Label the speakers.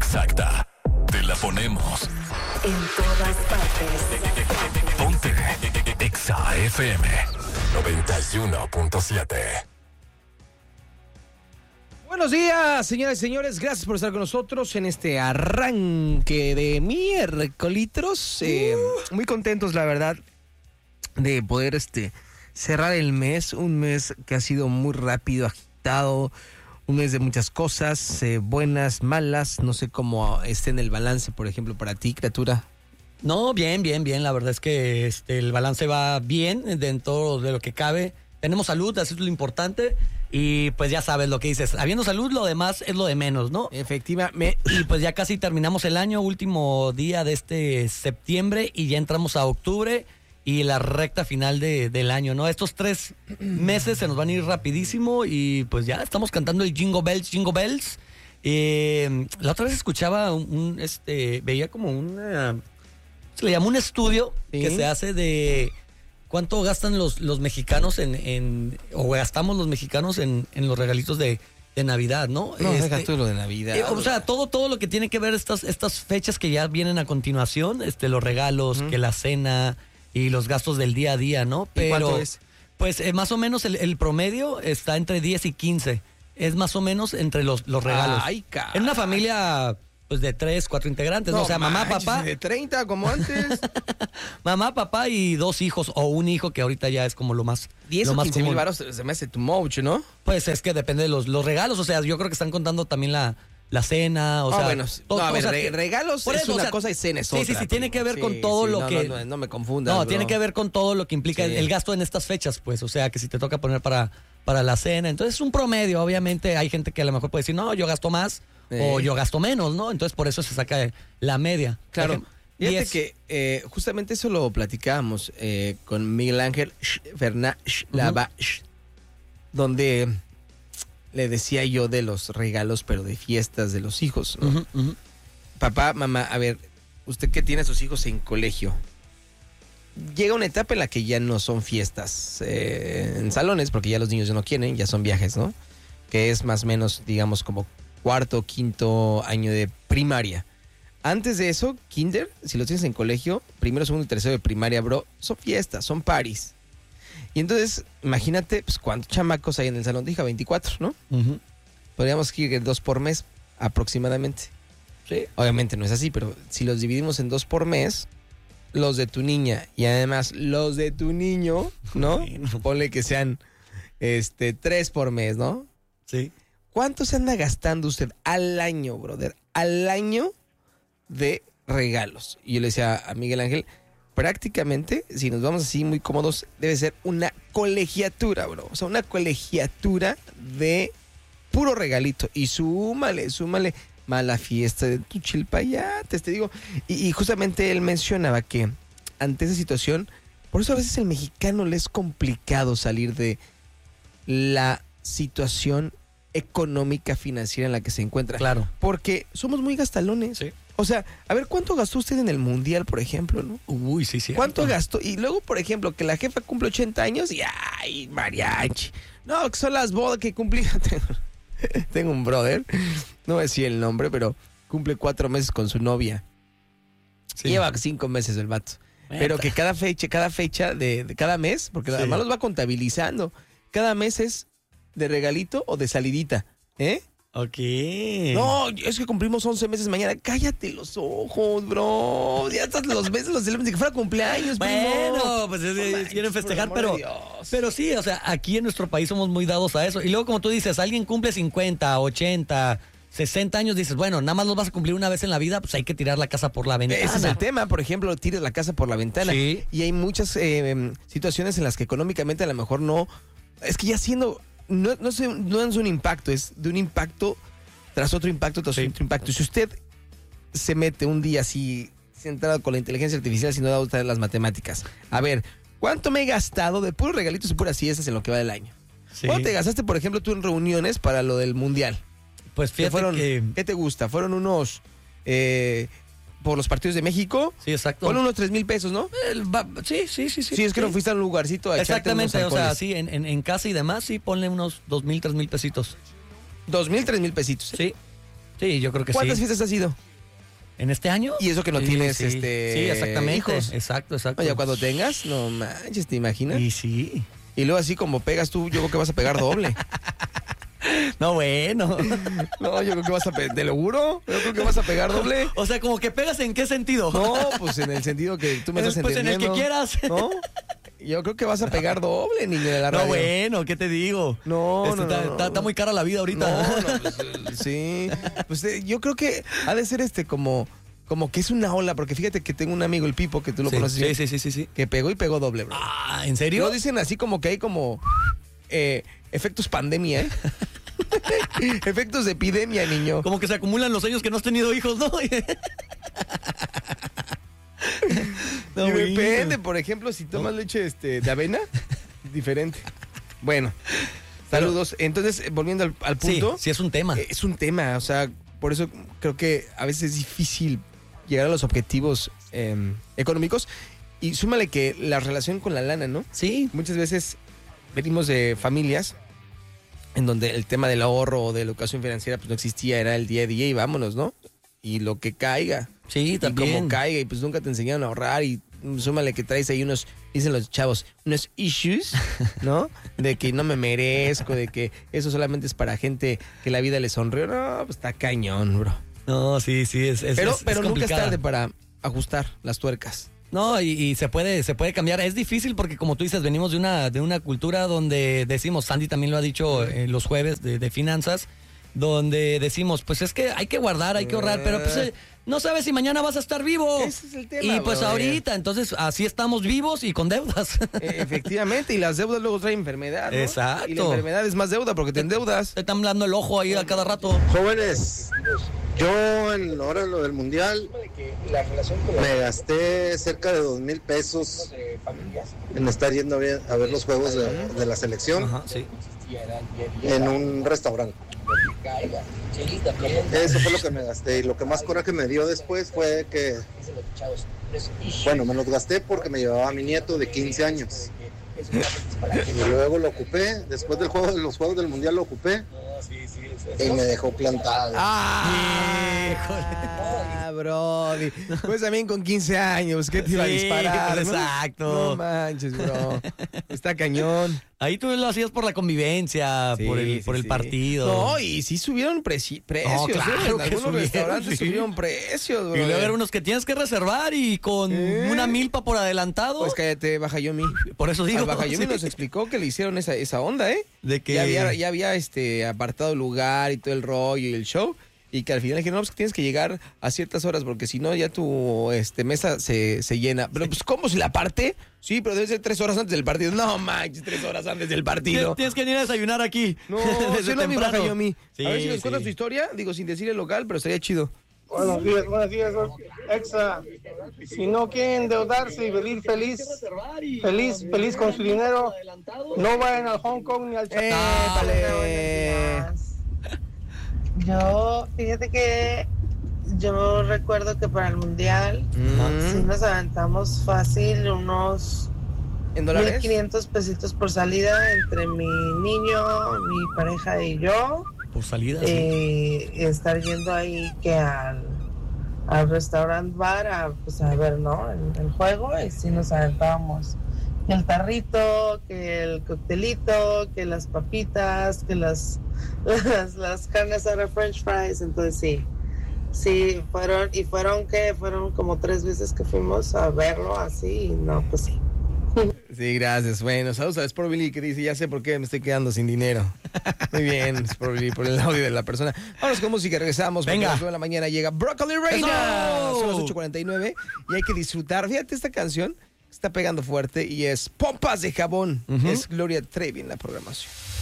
Speaker 1: exacta. Te la ponemos
Speaker 2: En todas partes.
Speaker 1: Ponte Exa FM 91.7.
Speaker 3: Buenos días, señoras y señores. Gracias por estar con nosotros en este arranque de miércoles. Muy contentos, la verdad, de poder cerrar el mes. Un mes que ha sido muy rápido, agitado. Un mes de muchas cosas, buenas, malas. No sé cómo esté en el balance, por ejemplo, para ti, criatura.
Speaker 4: No, bien. La verdad es que el balance va bien dentro de lo que cabe. Tenemos salud, eso es lo importante. Y pues ya sabes lo que dices. Habiendo salud, lo demás es lo de menos, ¿no?
Speaker 3: Efectivamente.
Speaker 4: Y pues ya casi terminamos el año, último día de este septiembre, y ya entramos a octubre y la recta final del año, ¿no? Estos 3 meses se nos van a ir rapidísimo y pues ya estamos cantando el Jingle Bells, Jingle Bells. La otra vez escuchaba veía como se le llama un estudio que se hace de cuánto gastan los mexicanos o gastamos los mexicanos en los regalitos de Navidad, ¿no?
Speaker 3: No, deja tú lo de Navidad.
Speaker 4: O sea, todo lo que tiene que ver estas fechas que ya vienen a continuación, los regalos, que la cena y los gastos del día a día, ¿no?
Speaker 3: Pero, ¿y cuánto es?
Speaker 4: Pues más o menos el promedio está entre 10 y 15. Es más o menos entre los regalos.
Speaker 3: Ay, caray.
Speaker 4: En una familia pues de 3, 4 integrantes, ¿no? O sea, mamá, papá.
Speaker 3: De 30, como antes.
Speaker 4: Mamá, papá y 2 hijos o un hijo, que ahorita ya es como lo más
Speaker 3: 10
Speaker 4: lo
Speaker 3: o
Speaker 4: más
Speaker 3: 15 mil
Speaker 4: común.
Speaker 3: varos se me hace too much, ¿no?
Speaker 4: Pues es que depende de los regalos. O sea, yo creo que están contando también la cena, o sea...
Speaker 3: Bueno,
Speaker 4: todo,
Speaker 3: a ver,
Speaker 4: o sea,
Speaker 3: regalos
Speaker 4: por
Speaker 3: es
Speaker 4: eso,
Speaker 3: una
Speaker 4: o sea,
Speaker 3: cosa y cena es otra.
Speaker 4: Sí, tiene que ver con
Speaker 3: Sí,
Speaker 4: todo lo
Speaker 3: no,
Speaker 4: que...
Speaker 3: No me confundas,
Speaker 4: No,
Speaker 3: bro.
Speaker 4: tiene que ver con todo lo que implica
Speaker 3: Sí.
Speaker 4: el gasto en estas fechas, pues. O sea, que si te toca poner para la cena. Entonces es un promedio. Obviamente hay gente que a lo mejor puede decir, no, yo gasto más o yo gasto menos, ¿no? Entonces por eso se saca la media.
Speaker 3: Claro. Fíjate
Speaker 4: 10.
Speaker 3: que justamente eso lo platicábamos con Miguel Ángel Fernández Lavash, donde le decía yo de los regalos, pero de fiestas de los hijos, ¿no? Papá, mamá, a ver, usted que tiene a sus hijos en colegio, llega una etapa en la que ya no son fiestas en salones, porque ya los niños ya no quieren, ya son viajes, ¿no? Que es más o menos, digamos, como 4º, 5º año de primaria. Antes de eso, kinder, si lo tienes en colegio, 1º, 2º y 3º de primaria, bro, son fiestas, son parties. Y entonces, imagínate, pues, ¿cuántos chamacos hay en el salón? Dije, 24, ¿no? Podríamos ir 2 por mes, aproximadamente.
Speaker 4: Sí.
Speaker 3: Obviamente no es así, pero si los dividimos en 2 por mes, los de tu niña y además los de tu niño, ¿no?
Speaker 4: Bueno.
Speaker 3: Ponle que sean 3 por mes, ¿no?
Speaker 4: Sí.
Speaker 3: ¿Cuánto se anda gastando usted al año, brother? Al año de regalos. Y yo le decía a Miguel Ángel, prácticamente, si nos vamos así muy cómodos, debe ser una colegiatura, bro. O sea, una colegiatura de puro regalito. Y súmale mala fiesta de tu chilpayates, te digo. Y justamente él mencionaba que ante esa situación, por eso a veces el mexicano le es complicado salir de la situación económica financiera en la que se encuentra.
Speaker 4: Claro.
Speaker 3: Porque somos muy gastalones.
Speaker 4: Sí.
Speaker 3: O sea, a ver, ¿cuánto gastó usted en el mundial, por ejemplo, no?
Speaker 4: Uy, sí.
Speaker 3: ¿Cuánto gastó? Y luego, por ejemplo, que la jefa cumple 80 años y ¡ay, mariachi! No, que son las bodas que cumplí. Tengo un brother, no voy a decir el nombre, pero cumple 4 meses con su novia.
Speaker 4: Sí.
Speaker 3: Lleva 5 meses el vato. Pero que cada fecha de cada mes, porque además los va contabilizando, cada mes es de regalito o de salidita, ¿eh?
Speaker 4: Ok.
Speaker 3: No, es que cumplimos 11 meses mañana. Cállate los ojos, bro. Ya estás los meses, los celebran de que fuera cumpleaños,
Speaker 4: Bueno,
Speaker 3: primo.
Speaker 4: pues
Speaker 3: manches,
Speaker 4: quieren festejar,
Speaker 3: por amor
Speaker 4: pero,
Speaker 3: de Dios.
Speaker 4: pero sí, o sea, aquí en nuestro país somos muy dados a eso. Y luego, como tú dices, alguien cumple 50, 80, 60 años, dices, bueno, nada más los vas a cumplir una vez en la vida, pues hay que tirar la casa por la ventana.
Speaker 3: Ese es el tema, por ejemplo, tires la casa por la ventana.
Speaker 4: Sí.
Speaker 3: Y hay muchas situaciones en las que económicamente a lo mejor no... Es que ya siendo... No es un impacto, es de un impacto tras otro impacto, tras otro impacto. Si usted se mete un día así, centrado con la inteligencia artificial, si no da usted las matemáticas. A ver, ¿cuánto me he gastado de puros regalitos y puras fiestas en lo que va del año?
Speaker 4: Sí.
Speaker 3: ¿Cuánto te gastaste, por ejemplo, tú en reuniones para lo del mundial?
Speaker 4: Pues fíjate
Speaker 3: ¿Qué te gusta? Fueron unos... por los partidos de México.
Speaker 4: Sí, exacto.
Speaker 3: Fueron unos 3,000 pesos, ¿no?
Speaker 4: Sí.
Speaker 3: Sí, es que no fuiste a un lugarcito a echarte unos
Speaker 4: exactamente, o sea,
Speaker 3: alcoholes.
Speaker 4: sí, en casa y demás, sí, ponle unos 2,000, 3,000 pesitos.
Speaker 3: 2,000, 3,000 pesitos.
Speaker 4: Sí. Sí, yo creo que
Speaker 3: ¿Cuántas
Speaker 4: sí.
Speaker 3: fiestas has ido?
Speaker 4: ¿En este año?
Speaker 3: Y eso que no tienes,
Speaker 4: sí. Sí, exactamente.
Speaker 3: hijos.
Speaker 4: Exacto.
Speaker 3: Oye, cuando tengas, no manches, ¿te imaginas?
Speaker 4: Y sí.
Speaker 3: Y luego así como pegas tú, yo creo que vas a pegar doble.
Speaker 4: No, bueno.
Speaker 3: No, yo creo que vas a pegar, te lo juro, yo creo que vas a pegar doble.
Speaker 4: O sea, como que pegas ¿en qué sentido?
Speaker 3: No, pues en el sentido que tú me estás
Speaker 4: Pues en el
Speaker 3: entendiendo.
Speaker 4: que quieras.
Speaker 3: ¿No? Yo creo que vas a pegar doble, niño de la radio.
Speaker 4: No, bueno, ¿qué te digo?
Speaker 3: No,
Speaker 4: Está muy cara la vida ahorita.
Speaker 3: No, pues, sí. Pues yo creo que ha de ser como que es una ola, porque fíjate que tengo un amigo, el Pipo, que tú lo conoces bien,
Speaker 4: Sí.
Speaker 3: que pegó y pegó doble, bro.
Speaker 4: Ah, ¿en serio?
Speaker 3: Lo dicen así como que hay como efectos pandemia, ¿eh? Efectos de epidemia, niño.
Speaker 4: Como que se acumulan los años que no has tenido hijos, ¿no? No,
Speaker 3: y
Speaker 4: bueno.
Speaker 3: depende, por ejemplo, si tomas leche de avena, diferente. Bueno, saludos. Entonces, volviendo al punto.
Speaker 4: Sí, es un tema.
Speaker 3: Es un tema, o sea, por eso creo que a veces es difícil llegar a los objetivos económicos. Y súmale que la relación con la lana, ¿no?
Speaker 4: Sí.
Speaker 3: Muchas veces venimos de familias en donde el tema del ahorro o de la educación financiera pues no existía, era el día a día y vámonos, ¿no? Y lo que caiga.
Speaker 4: Sí, también.
Speaker 3: Y como caiga, y pues nunca te enseñaron a ahorrar y súmale que traes ahí unos, dicen los chavos, unos issues, ¿no? De que no me merezco, de que eso solamente es para gente que la vida le sonrió. No, pues está cañón, bro.
Speaker 4: No, sí, es
Speaker 3: Pero
Speaker 4: es
Speaker 3: nunca es
Speaker 4: complicada.
Speaker 3: tarde para ajustar las tuercas.
Speaker 4: No, y se puede cambiar. Es difícil porque, como tú dices, venimos de una cultura donde decimos, Sandy también lo ha dicho los jueves de finanzas, donde decimos, pues es que hay que guardar, hay que ahorrar, pero pues no sabes si mañana vas a estar vivo.
Speaker 3: Ese es el tema,
Speaker 4: y pues
Speaker 3: brother.
Speaker 4: ahorita, entonces así estamos vivos y con deudas.
Speaker 3: Efectivamente, y las deudas luego traen enfermedad, ¿no?
Speaker 4: Exacto.
Speaker 3: Y la enfermedad es más deuda porque te endeudas.
Speaker 4: Te están dando el ojo ahí a cada rato.
Speaker 5: Jóvenes, yo en hora lo del mundial me gasté cerca de 2,000 pesos en estar yendo a ver los juegos de la selección
Speaker 4: Ajá, sí.
Speaker 5: en un restaurante. Eso fue lo que me gasté, y lo que más coraje me dio después fue que, bueno, me los gasté porque me llevaba a mi nieto de 15 años. Y luego lo ocupé, después de los juegos del mundial lo ocupé y me dejó plantado.
Speaker 3: Brody. Pues también con 15 años, ¿qué te iba a
Speaker 4: Sí,
Speaker 3: disparar?
Speaker 4: pues,
Speaker 3: ¿no?
Speaker 4: exacto.
Speaker 3: No manches, bro. Está cañón.
Speaker 4: Ahí tú lo hacías por la convivencia,
Speaker 3: Sí,
Speaker 4: por el
Speaker 3: sí.
Speaker 4: partido.
Speaker 3: No, y sí subieron precios.
Speaker 4: No, claro
Speaker 3: En
Speaker 4: que
Speaker 3: algunos
Speaker 4: subieron,
Speaker 3: restaurantes
Speaker 4: sí.
Speaker 3: subieron precios, bro.
Speaker 4: Y luego eran unos que tienes que reservar y con una milpa por adelantado.
Speaker 3: Pues cállate, Bajayomi.
Speaker 4: Por eso digo.
Speaker 3: Al Bajayomi
Speaker 4: sí.
Speaker 3: nos explicó que le hicieron esa onda, ¿eh?
Speaker 4: De que
Speaker 3: Ya había apartado lugar y todo el rollo y el show. Y que al final dijeron, no, pues que tienes que llegar a ciertas horas porque si no ya tu mesa se llena. Pero pues, ¿cómo si la parte? Sí, pero debe ser 3 horas antes del partido. No manches, 3 horas antes del partido.
Speaker 4: Tienes que venir a desayunar aquí.
Speaker 3: No,
Speaker 4: desde
Speaker 3: sí lo vi,
Speaker 4: temprano.
Speaker 3: Bajayomi.
Speaker 4: Sí,
Speaker 3: A ver si nos cuentas
Speaker 4: sí.
Speaker 3: tu historia. Digo, sin decir el local, pero estaría chido.
Speaker 6: Buenos días, Exa. Si no quieren endeudarse y vivir feliz con su dinero, no vayan al Hong Kong ni al
Speaker 3: ¡Épale!
Speaker 7: Yo, fíjate que yo recuerdo que para el mundial sí nos aventamos fácil unos
Speaker 3: ¿En dólares?
Speaker 7: 1,500 pesitos por salida entre mi niño, mi pareja y yo.
Speaker 4: Por salida, sí.
Speaker 7: Estar yendo ahí que al restaurant bar a ver, ¿no? El juego, y sí nos aventábamos que el tarrito, que el coctelito, que las papitas, que las carnes ahora french fries. Entonces sí fueron como 3 veces que fuimos a verlo así, y no, pues sí.
Speaker 3: Sí, gracias. Bueno, saludos a Sport Billy que dice, ya sé por qué me estoy quedando sin dinero. Muy bien, Sport Billy, por el audio de la persona. Vamos con música, regresamos.
Speaker 4: Venga.
Speaker 3: A las 9 de la mañana llega Broccoli Reina.
Speaker 4: ¡Eso!
Speaker 3: Son las 8:49 y hay que disfrutar. Fíjate, esta canción está pegando fuerte y es Pompas de Jabón. Es Gloria Trevi en la programación.